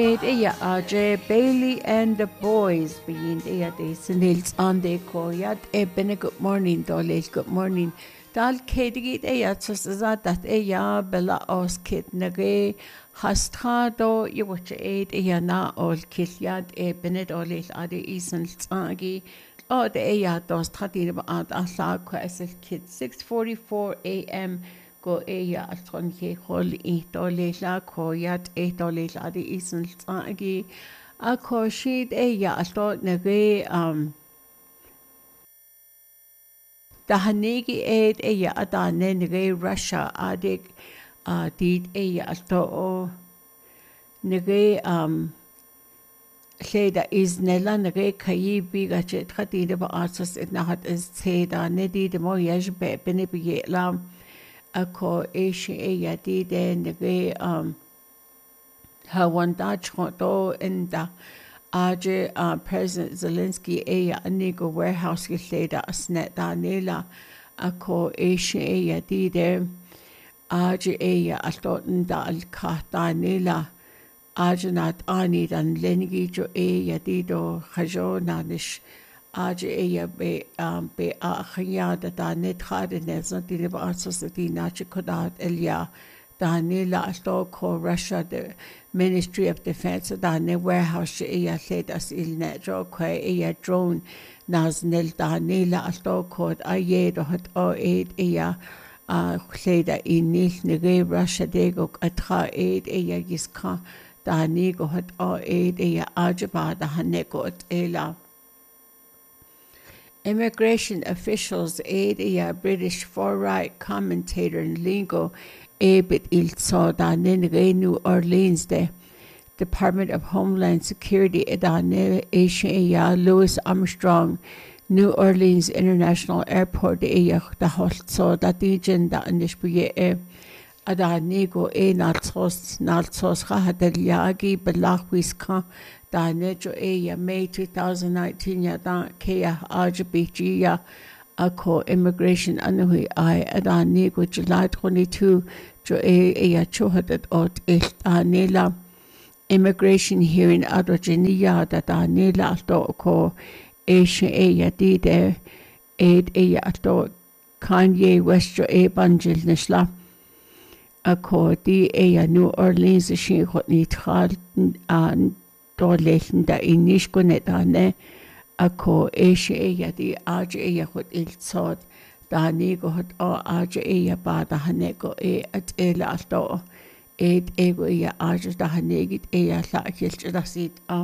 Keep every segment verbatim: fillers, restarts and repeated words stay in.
Iya Aje Bailey and the boys being iya de Nils on the koyat e bene good morning dole good morning dal kedigit iya tsaza dat iya bella os kit nage hastrado yuwache ed iya na ol kilyat e bene dole ade isen tsagi o de iya dos tradine ba ad asa kwesel kit six forty-four a m go eia atron ke hol I dole la koyat e dole la de isen tsagi a ko shit eia ato nage um da hanegi ed eia adane nage Russia adik a dit eia ato o nage um Leda is nella nage kai biga chet khatide ba asas nahat is teda nedi de mo yaj be bene bi la ako eshi eya di de nage um hawanda chonto inda aje uh, President Zelensky eya anigo warehouse leda asnet da nela ako eshi eya di de aje eya ato nda al khata nela ajanat ani dan lenigi jo eya di do khajo nanish Aj eya be um be a khaya da da net khade nezna di ba ansosati nachi kodat elia da ne la sto ko Russia the Ministry of Defense da ne warehouse eya led as il net jo ko eya drone nas nel da ne la sto ko aye do hat o ed eya a leda inil nege Russia de go atra ed eya giska da ne go hat o ed eya ajba da hanne go ela Immigration officials aid a British far-right commentator in lingo Abit il Soda New Orleans de Department of Homeland Security Edane Asia Louis Armstrong New Orleans International Airport de da holt Soda Dijen da Nishbuye e Adanigo e Nalsos Nalsos Hadeliagi Belachwiska da nejo eya May twenty nineteen ya da kea ajbg ya ako immigration anhui I ada nego July twenty-second jo e eya chohadat ot il da nela immigration hearing adrogenia da da nela to ko eshe eya dide ed eya to Kanye West jo e banjil nishla ako di eya New Orleans shi khotni thal an Dorlesen da inish gonetane ako eshe eya di aj eya hot il sod da nego hot o aj eya ba da hanego e at ela ato ed ego eya aj da hanegit eya la kilch da sit a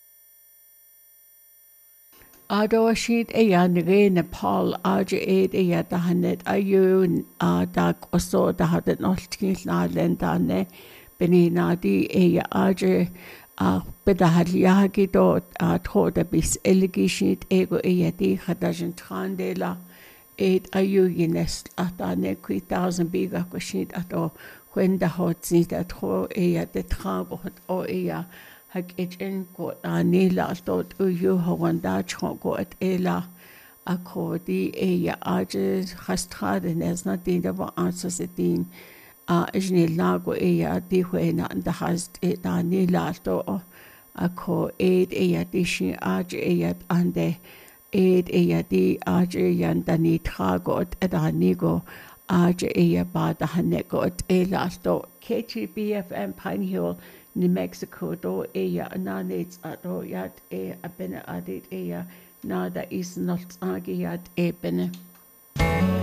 ado shit eya nege Nepal aj ed eya da hanet ayun a da koso da hadet noltkil na lendane benina di eya aj a bedahaliagi dot a troda bis elegishit ego eyati khadajan thandela et ayu yines atane three thousand biga koshit ato when the hot sit at ho eya de trago hot o eya hak echen ko anila dot uyu hawanda chongo at ela akodi eya aje khastrade nesna dinda va ansasetin a jnil lago eya di huena and the hast e da ni la to ako ed eya di shi aj eya ande ed eya di aj yan da ni trago at da ni go aj eya ba da hanego at e la to K T B F M Pine Hill New Mexico do eya ananets ato yat e abene adit eya nada is not agiyat e bene